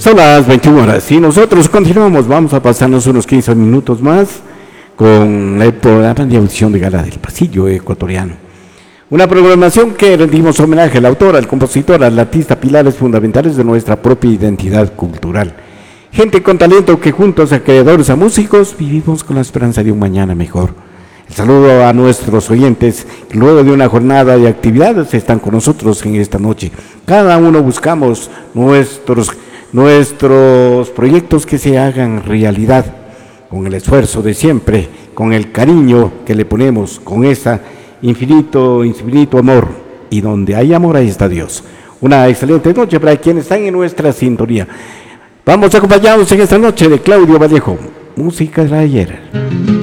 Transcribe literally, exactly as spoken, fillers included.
Son las veintiuna horas y nosotros continuamos, vamos a pasarnos unos quince minutos más con el programa de audición de gala del pasillo ecuatoriano. Una programación que rendimos homenaje al autor, al compositor, al artista, pilares fundamentales de nuestra propia identidad cultural. Gente con talento que juntos a creadores, a músicos, vivimos con la esperanza de un mañana mejor. El saludo a nuestros oyentes, que luego de una jornada de actividades están con nosotros en esta noche. Cada uno buscamos nuestros, nuestros proyectos que se hagan realidad, con el esfuerzo de siempre, con el cariño que le ponemos, con ese infinito, infinito amor. Y donde hay amor, ahí está Dios. Una excelente noche para quienes están en nuestra sintonía. Vamos acompañados en esta noche de Claudio Vallejo, música de ayer.